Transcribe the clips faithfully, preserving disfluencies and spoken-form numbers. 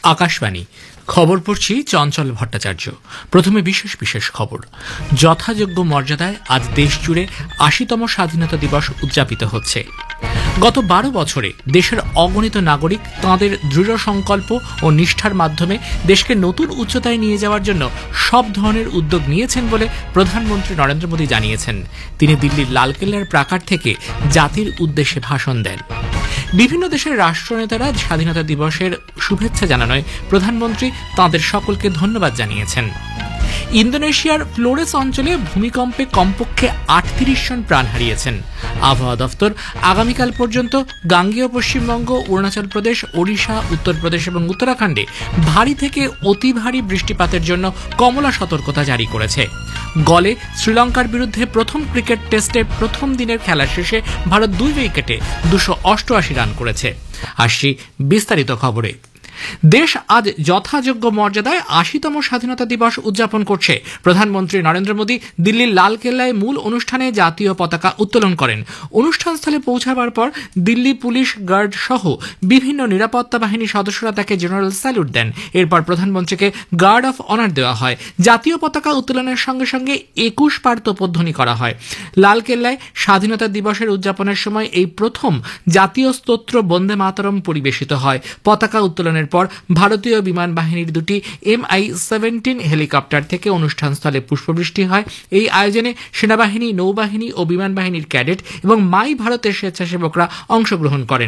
আকাশবাণী খবর পড়ছি চঞ্চল ভট্টাচার্য। প্রথমে বিশেষ বিশেষ খবর। যথাযোগ্য মর্যাদায় আজ দেশ জুড়ে আশিতম স্বাধীনতা দিবস উদযাপিত হচ্ছে। গত বারো বছরে দেশের অগণিত নাগরিক তাঁদের দৃঢ় সংকল্প ও নিষ্ঠার মাধ্যমে দেশকে নতুন উচ্চতায় নিয়ে যাওয়ার জন্য সব ধরনের উদ্যোগ নিয়েছেন বলে প্রধানমন্ত্রী নরেন্দ্র মোদী জানিয়েছেন। তিনি দিল্লির লালকেল্লার প্রাকার থেকে জাতির উদ্দেশ্যে ভাষণ দেন। বিভিন্ন দেশের রাষ্ট্রনেতারা স্বাধীনতা দিবসের শুভেচ্ছা জানানোয় প্রধানমন্ত্রী তাঁদের সকলকে ধন্যবাদ জানিয়েছেন। ইন্দোনেশিয়ার ফ্লোরেস অঞ্চলে ভূমিকম্পে কমপক্ষে আটত্রিশ জন প্রাণ হারিয়েছেন। আবহাওয়া দফতর আগামীকাল পর্যন্ত গাঙ্গেয় পশ্চিমবঙ্গ, অরুণাচল প্রদেশ, ওড়িশা, উত্তরপ্রদেশ এবং উত্তরাখণ্ডে ভারী থেকে অতি ভারী বৃষ্টিপাতের জন্য কমলা সতর্কতা জারি করেছে। গলে শ্রীলঙ্কার বিরুদ্ধে প্রথম ক্রিকেট টেস্টে প্রথম দিনের খেলা শেষে ভারত দুই উইকেটে দুশো অষ্টআশি রান করেছে। আসছি বিস্তারিত খবরে। দেশ আজ যথাযোগ্য মর্যাদায় আশিতম স্বাধীনতা দিবস উদযাপন করছে। প্রধানমন্ত্রী নরেন্দ্র মোদী দিল্লির লালকেল্লায় মূল অনুষ্ঠানে জাতীয় পতাকা উত্তোলন করেন। অনুষ্ঠানস্থলে পৌঁছাবার পর দিল্লি পুলিশ গার্ড সহ বিভিন্ন নিরাপত্তা বাহিনীর সদস্যরা তাকে জেনারেল স্যালুট দেন। এরপর প্রধানমন্ত্রীকে গার্ড অফ অনার দেওয়া হয়। জাতীয় পতাকা উত্তোলনের সঙ্গে সঙ্গে একুশ বার তোপধ্বনি করা হয়। লালকেল্লায় স্বাধীনতা দিবসের উদযাপনের সময় এই প্রথম জাতীয় স্তোত্র বন্দে মাতরম পরিবেশিত হয়। পতাকা উত্তোলনের পর ভারতীয় বিমান বাহিনীর দুটি এম আই সেভেন্টিন হেলিকপ্টার থেকে অনুষ্ঠানস্থলে পুষ্পবৃষ্টি হয়। এই আয়োজনে সেনাবাহিনী, নৌবাহিনী ও বিমান বাহিনীর ক্যাডেট এবং মাই ভারতের স্বেচ্ছাসেবকরা অংশগ্রহণ করেন।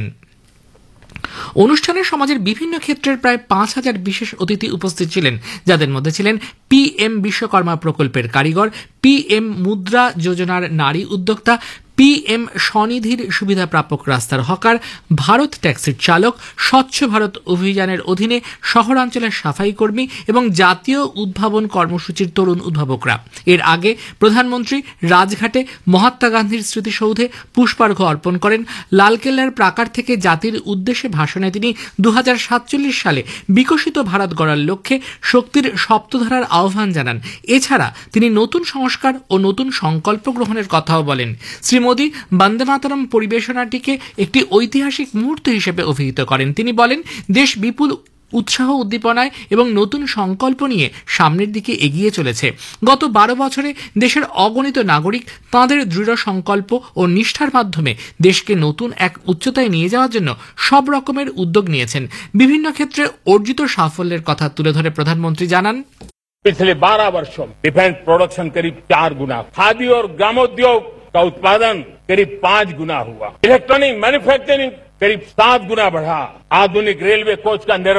অনুষ্ঠানে সমাজের বিভিন্ন ক্ষেত্রের প্রায় পাঁচ হাজার বিশেষ অতিথি উপস্থিত ছিলেন, যাদের মধ্যে ছিলেন পি এম বিশ্বকর্মা প্রকল্পের কারিগর, পি এম মুদ্রা যোজনার নারী উদ্যোক্তা, পি এম স্বনিধির সুবিধা প্রাপক রাস্তার হকার, ভারত ট্যাক্সির চালক, স্বচ্ছ ভারত অভিযানের অধীনে শহরাঞ্চলের সাফাই কর্মী এবং জাতীয় উদ্ভাবন কর্মসূচির তরুণ উদ্ভাবকরা। এর আগে প্রধানমন্ত্রী রাজঘাটে মহাত্মা গান্ধীর স্মৃতিসৌধে পুষ্পার্ঘ্য অর্পণ করেন। লালকেল্লার প্রাকার থেকে জাতির উদ্দেশ্যে ভাষণে তিনি দু হাজার সাতচল্লিশ সালে বিকশিত ভারত গড়ার লক্ষ্যে শক্তির সপ্তধারার আহ্বান জানান। এছাড়া তিনি নতুন সংস্কার ও নতুন সংকল্প গ্রহণের কথাও বলেন। শ্রী মোদী বন্দে মাতরম পরিবেশনাটিকে একটি ঐতিহাসিক মুহূর্ত হিসেবে অভিহিত করেন। তিনি বলেন, দেশ বিপুল উৎসাহ, উদ্দীপনায় এবং নতুন সংকল্প নিয়ে সামনের দিকে এগিয়ে চলেছে। গত বারো বছরে দেশের অগণিত নাগরিক তাঁদের দৃঢ় সংকল্প ও নিষ্ঠার মাধ্যমে দেশকে নতুন এক উচ্চতায় নিয়ে যাওয়ার জন্য সব রকমের উদ্যোগ নিয়েছেন। বিভিন্ন ক্ষেত্রে অর্জিত সাফল্যের কথা তুলে ধরে প্রধানমন্ত্রী জানান, पिछले बारह वर्षों में डिफेंस प्रोडक्शन करीब चार गुना, खादी और ग्रामोद्योग का उत्पादन करीब पांच गुना हुआ, इलेक्ट्रॉनिक मैन्युफैक्चरिंग करीब सात गुना बढ़ा, आधुनिक रेलवे कोच का निर्माण